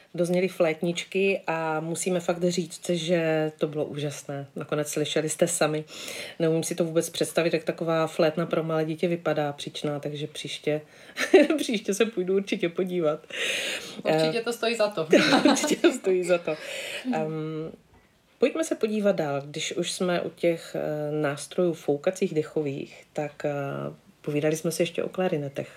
dozněly flétničky a musíme fakt říct, že to bylo úžasné. Nakonec slyšeli jste sami. Neumím si to vůbec představit, jak taková flétna pro malé dítě vypadá příčná, takže příště se půjdu určitě podívat. Určitě to stojí za to. Určitě to stojí za to. Pojďme se podívat dál. Když už jsme u těch nástrojů foukacích dechových, tak povídali jsme si ještě o klarinetech.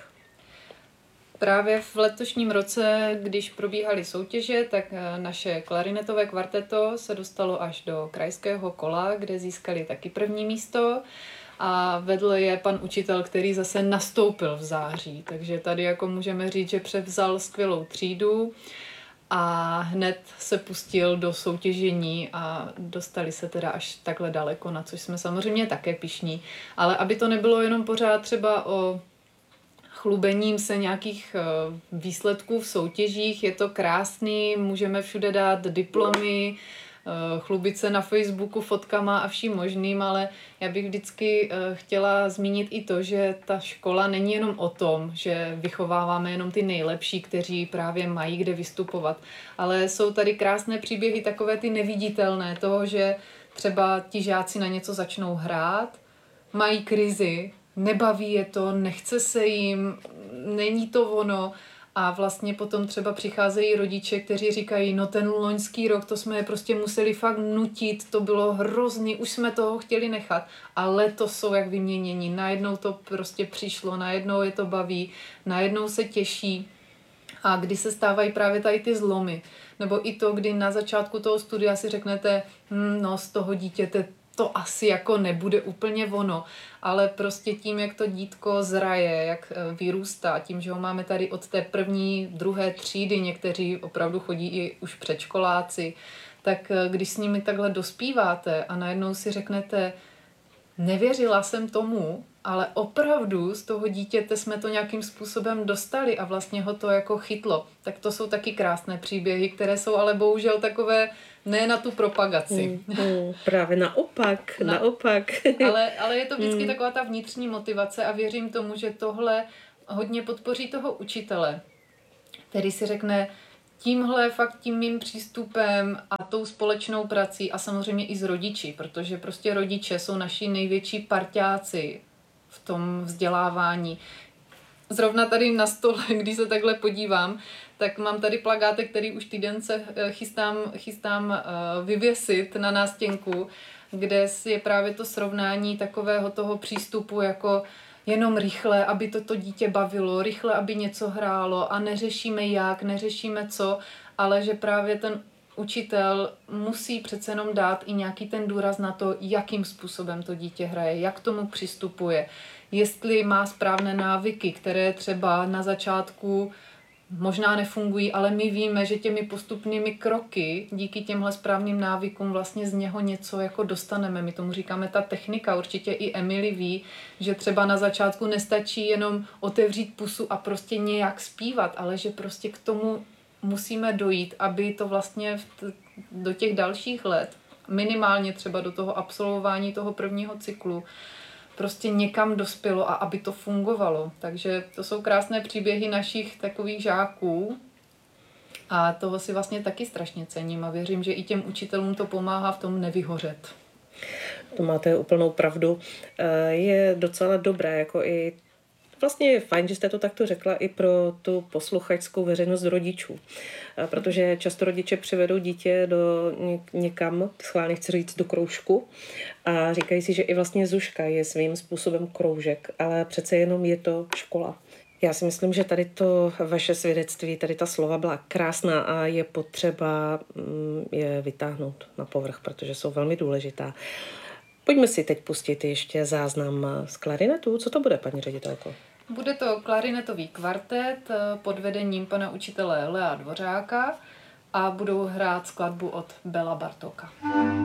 Právě v letošním roce, když probíhaly soutěže, tak naše klarinetové kvarteto se dostalo až do krajského kola, kde získali taky první místo a vedl je pan učitel, který zase nastoupil v září. Takže tady jako můžeme říct, že převzal skvělou třídu a hned se pustil do soutěžení a dostali se teda až takhle daleko, na což jsme samozřejmě také pyšní. Ale aby to nebylo jenom pořád třeba o chlubením se nějakých výsledků v soutěžích, je to krásný, můžeme všude dát diplomy, chlubit se na Facebooku fotkama a vším možným, ale já bych vždycky chtěla zmínit i to, že ta škola není jenom o tom, že vychováváme jenom ty nejlepší, kteří právě mají kde vystupovat, ale jsou tady krásné příběhy, takové ty neviditelné, toho, že třeba ti žáci na něco začnou hrát, mají krizi, nebaví je to, nechce se jim, není to ono a vlastně potom třeba přicházejí rodiče, kteří říkají, no ten loňský rok, to jsme je prostě museli fakt nutit, to bylo hrozný, už jsme toho chtěli nechat a letos jsou jak vyměnění, najednou to prostě přišlo, najednou je to baví, najednou se těší a kdy se stávají právě tady ty zlomy, nebo i to, kdy na začátku toho studia si řeknete, no z toho dítěte to asi jako nebude úplně ono, ale prostě tím, jak to dítko zraje, jak vyrůstá, tím, že ho máme tady od té první, druhé třídy, někteří opravdu chodí i už předškoláci, tak když s nimi takhle dospíváte a najednou si řeknete, nevěřila jsem tomu, ale opravdu z toho dítěte jsme to nějakým způsobem dostali a vlastně ho to jako chytlo. Tak to jsou taky krásné příběhy, které jsou ale bohužel takové ne na tu propagaci. Právě naopak. Ale je to vždycky taková ta vnitřní motivace a věřím tomu, že tohle hodně podpoří toho učitele, který si řekne, tímhle fakt tím mým přístupem a tou společnou prací a samozřejmě i s rodiči, protože prostě rodiče jsou naši největší parťáci v tom vzdělávání. Zrovna tady na stole, když se takhle podívám, tak mám tady plakátek, který už týden se chystám vyvěsit na nástěnku, kde je právě to srovnání takového toho přístupu jako jenom rychle, aby to dítě bavilo, rychle, aby něco hrálo a neřešíme jak, neřešíme co, ale že právě ten učitel musí přece jenom dát i nějaký ten důraz na to, jakým způsobem to dítě hraje, jak tomu přistupuje, jestli má správné návyky, které třeba na začátku možná nefungují, ale my víme, že těmi postupnými kroky, díky těmhle správným návykům vlastně z něho něco jako dostaneme. My tomu říkáme ta technika, určitě i Emily ví, že třeba na začátku nestačí jenom otevřít pusu a prostě nějak zpívat, ale že prostě k tomu musíme dojít, aby to vlastně do těch dalších let, minimálně třeba do toho absolvování toho prvního cyklu, prostě někam dospělo a aby to fungovalo. Takže to jsou krásné příběhy našich takových žáků a toho si vlastně taky strašně cením a věřím, že i těm učitelům to pomáhá v tom nevyhořet. To máte úplnou pravdu. Je docela dobré, jako i vlastně je fajn, že jste to takto řekla i pro tu posluchačskou veřejnost rodičů. Protože často rodiče přivedou dítě někam, schválně chci říct, do kroužku a říkají si, že i vlastně Zuška je svým způsobem kroužek, ale přece jenom je to škola. Já si myslím, že tady to vaše svědectví, tady ta slova byla krásná a je potřeba je vytáhnout na povrch, protože jsou velmi důležitá. Pojďme si teď pustit ještě záznam z klarinetu. Co to bude, paní ředitelko? Bude to klarinetový kvartet pod vedením pana učitele Lea Dvořáka a budou hrát skladbu od Bela Bartóka.